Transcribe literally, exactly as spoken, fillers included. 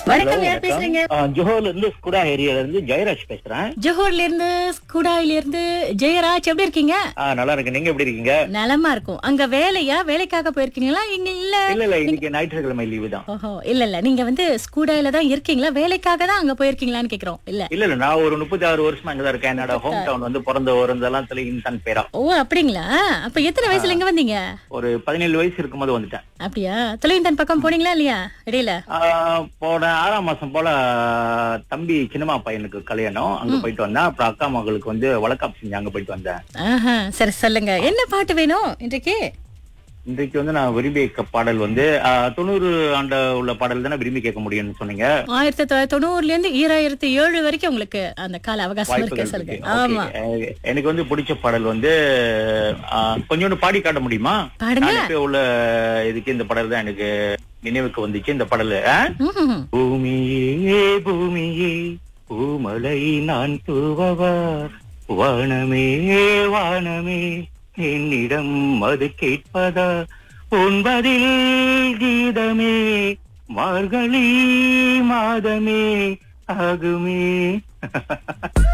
வணக்கம், யார் பேசுறீங்க? ஜோஹர்ல இருந்து ஸ்குடா ஏரியால இருந்து ஜெயராஜ் பேசுறேன். ஜோஹர்ல இருந்து ஸ்கூடாயில இருந்து ஜெயராஜ், எப்படி இருக்கீங்க? ஆ, நல்லா இருக்கு. நீங்க எப்படி இருக்கீங்க? நலமா இருக்கும். அங்க வேலையா, வேலைக்காக போயிருக்கீங்களா? இங்க இல்ல இல்ல இல்ல, இன்னைக்கு ஞாயிற்றுக்கிழமை லீவு தான். ஓஹோ, இல்ல இல்ல, நீங்க வந்து ஸ்கூடாயில தான் இருக்கீங்களா, வேலைக்காக தான் அங்க போயிருக்கீங்களான்னு கேக்குறோம். இல்ல இல்ல இல்ல, நான் ஒரு முப்பத்தி ஆறு வருஷமா அங்கதான் இருக்கேன். என்னோட ஹோம் டவுன் வந்து பிறந்த ஊர்ந்தெல்லாம் சொல்லி இன்சான் பேரா. ஓ, அப்படிங்களா? அப்ப எத்தனை வயசுல இங்க வந்தீங்க? ஒரு பதினேழு வயசு இருக்கும்போது வந்துட்டேன். அப்படியா? தொலைவிந்தன் பக்கம் போனீங்களா இல்லையா இடையில? ஆ, போன ஆறாம் மாசம் போல தம்பி சின்னம்மா பையனுக்கு கல்யாணம், அங்க போயிட்டு வந்தேன். அப்புறம் அக்கா மகளுக்கு வந்து வழக்காப்பு செஞ்சு அங்க போயிட்டு வந்தேன். ஆஹா, சரி, சொல்லுங்க, என்ன பாட்டு வேணும் இன்றைக்கு? இன்றைக்கு வந்து நான் விரும்பி கேட்க பாடல் வந்து ஆ, தொண்ணூறு ஆண்டு உள்ள பாடல் தானே விரும்பி கேட்க முடியும்னு சொன்னீங்க. ஆயிரத்தி தொள்ளாயிரத்தி தொண்ணூறுல இருந்து ஈராயிரத்தி ஏழு வரைக்கும் உங்களுக்கு அந்த கால அவகாசம் இருக்கு, வாய்ப்புகள் சொல்லுங்க. இருக்கு. ஆமா, Okay. எனக்கு வந்து பிடிச்ச பாடல் வந்து ஆ, கொஞ்சோண்டு பாடி காட்ட முடியுமா? பாடுங்க. நான் இப்ப உள்ள இதுக்கு இந்த பாடல் தான் எனக்கு நினைவுக்கு வந்துச்சு. இந்த பாடல் ஆ? ம்ஹும். பூமியே பூமியே பூமலை நான் தூவவா, வானமே வானமே என்னிடம் அது கேட்பதா, உன்பதில் கீதமே மார்கழி மாதமே ஆகுமே.